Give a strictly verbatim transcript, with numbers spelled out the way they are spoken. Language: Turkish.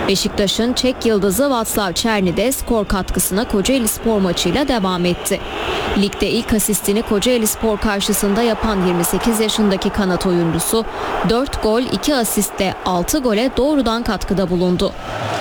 Beşiktaş'ın Çek yıldızı Václav Černý de skor katkısına Kocaelispor maçıyla devam etti. Ligde ilk asistini Kocaelispor karşısında yapan yirmi sekiz yaşındaki kanat oyuncusu dört gol iki asistle altı gole doğrudan katkıda bulundu.